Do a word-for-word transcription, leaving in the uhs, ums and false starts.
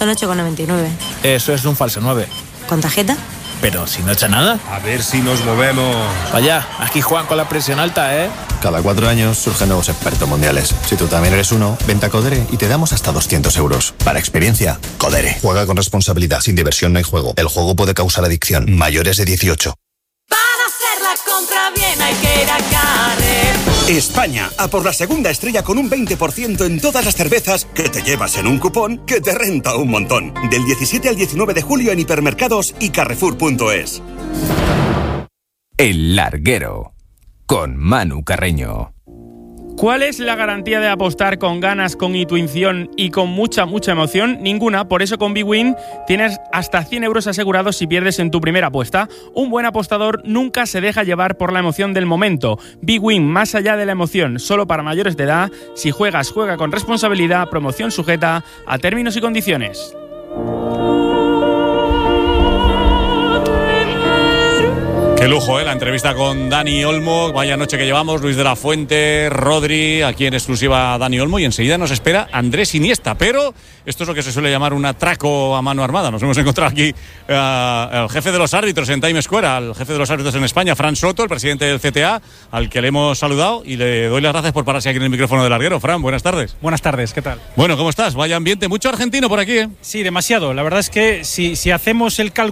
Son ocho con noventa y nueve. Eso es un falso nueve. ¿Con tarjeta? Pero si no echa nada. A ver si nos movemos. Vaya, aquí juegan con la presión alta, ¿eh? Cada cuatro años surgen nuevos expertos mundiales. Si tú también eres uno, vente a Codere y te damos hasta doscientos euros. Para experiencia, Codere. Juega con responsabilidad. Sin diversión no hay juego. El juego puede causar adicción. Mayores de dieciocho. Para hacer la compra bien hay que ir a Carrefour. España, a por la segunda estrella con un veinte por ciento en todas las cervezas que te llevas en un cupón que te renta un montón. Del diecisiete al diecinueve de julio en hipermercados y carrefour punto es. El Larguero, con Manu Carreño. ¿Cuál es la garantía de apostar con ganas, con intuición y con mucha, mucha emoción? Ninguna. Por eso con BWin tienes hasta cien euros asegurados si pierdes en tu primera apuesta. Un buen apostador nunca se deja llevar por la emoción del momento. BWin, más allá de la emoción, solo para mayores de edad. Si juegas, juega con responsabilidad. Promoción sujeta a términos y condiciones. Qué lujo, ¿eh? La entrevista con Dani Olmo. Vaya noche que llevamos. Luis de la Fuente, Rodri, aquí en exclusiva Dani Olmo. Y enseguida nos espera Andrés Iniesta. Pero esto es lo que se suele llamar un atraco a mano armada. Nos hemos encontrado aquí uh, al jefe de los árbitros en Times Square, al jefe de los árbitros en España, Fran Soto, el presidente del C T A, al que le hemos saludado. Y le doy las gracias por pararse aquí en el micrófono del Larguero. Fran, buenas tardes. Buenas tardes, ¿qué tal? Bueno, ¿cómo estás? Vaya ambiente. Mucho argentino por aquí, ¿eh? Sí, demasiado. La verdad es que si, si hacemos el cálculo